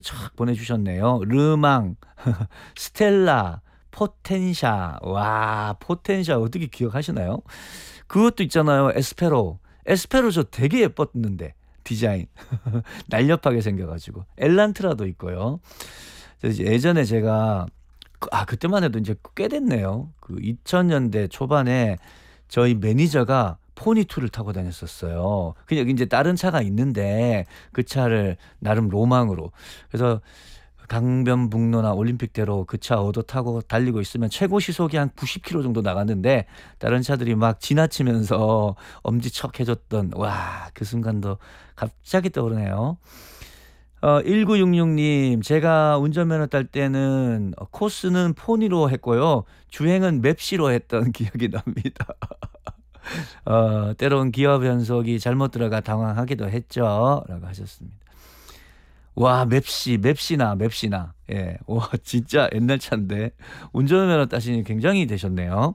착 보내주셨네요. 르망, 스텔라, 포텐샤. 와, 포텐샤 어떻게 기억하시나요? 그것도 있잖아요. 에스페로. 에스페로 저 되게 예뻤는데 디자인 날렵하게 생겨가지고. 엘란트라도 있고요. 예전에 제가 그때만 해도 이제 꽤 됐네요. 그 2000년대 초반에 저희 매니저가 포니투를 타고 다녔었어요. 그냥 이제 다른 차가 있는데 그 차를 나름 로망으로. 그래서 강변북로나 올림픽대로 그 차 얻어 타고 달리고 있으면 최고 시속이 한 90km 정도 나갔는데 다른 차들이 막 지나치면서 엄지척해줬던 와, 그 순간도 갑자기 떠오르네요. 1966님, 제가 운전면허 딸 때는 코스는 포니로 했고요. 주행은 맵시로 했던 기억이 납니다. 때론 기어 변속이 잘못 들어가 당황하기도 했죠. 라고 하셨습니다. 와, 맵시나. 예. 와, 진짜 옛날 차인데. 운전면허 따시니 굉장히 되셨네요.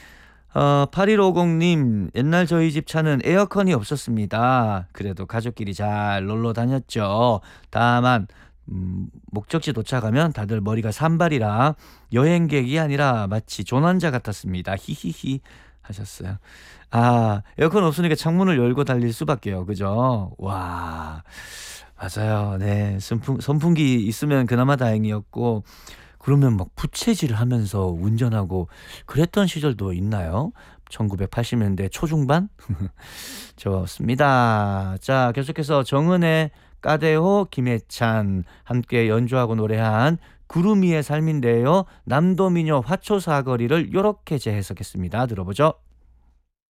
8150님, 옛날 저희 집 차는 에어컨이 없었습니다. 그래도 가족끼리 잘 놀러 다녔죠. 다만, 목적지 도착하면 다들 머리가 산발이라 여행객이 아니라 마치 조난자 같았습니다. 히히히 하셨어요. 에어컨 없으니까 창문을 열고 달릴 수밖에요. 그죠? 와, 맞아요. 네. 선풍기 있으면 그나마 다행이었고, 그러면 막 부채질을 하면서 운전하고 그랬던 시절도 있나요? 1980년대 초중반? 좋습니다. 자, 계속해서 정은혜, 까데호, 김해찬 함께 연주하고 노래한 구름이의 삶인데요. 남도민요 화초사거리를 요렇게 재해석했습니다. 들어보죠.